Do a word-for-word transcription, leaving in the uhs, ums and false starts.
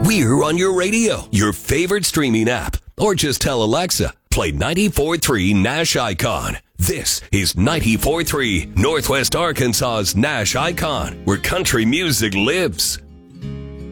We're on your radio, your favorite streaming app, or just tell Alexa, play ninety-four point three Nash Icon. This is ninety-four point three Northwest Arkansas's Nash Icon, where country music lives.